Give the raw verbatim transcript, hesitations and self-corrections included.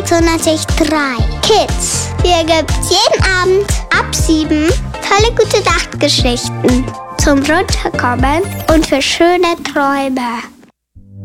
zu natürlich drei Kids. Hier gibt's jeden Abend ab sieben tolle gute Nachtgeschichten zum Runterkommen und für schöne Träume.